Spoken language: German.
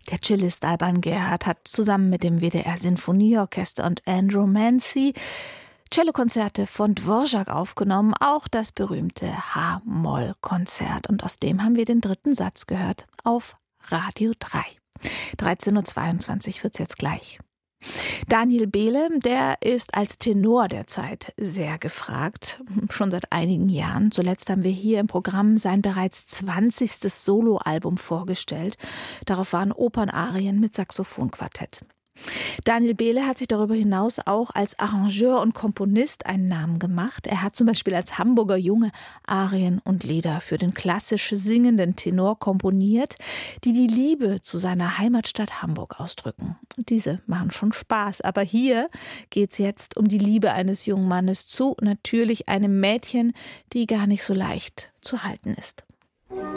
Der Cellist Alban Gerhard hat zusammen mit dem WDR Sinfonieorchester und Andrew Mancy Cellokonzerte von Dvorak aufgenommen, auch das berühmte H-Moll-Konzert. Und aus dem haben wir den dritten Satz gehört auf Radio 3. 13.22 Uhr wird's jetzt gleich. Daniel Behle, der ist als Tenor derzeit sehr gefragt, schon seit einigen Jahren. Zuletzt haben wir hier im Programm sein bereits 20. Soloalbum vorgestellt. Darauf waren Opernarien mit Saxophonquartett. Daniel Behle hat sich darüber hinaus auch als Arrangeur und Komponist einen Namen gemacht. Er hat zum Beispiel als Hamburger Junge Arien und Lieder für den klassisch singenden Tenor komponiert, die die Liebe zu seiner Heimatstadt Hamburg ausdrücken. Und diese machen schon Spaß. Aber hier geht es jetzt um die Liebe eines jungen Mannes zu natürlich einem Mädchen, die gar nicht so leicht zu halten ist.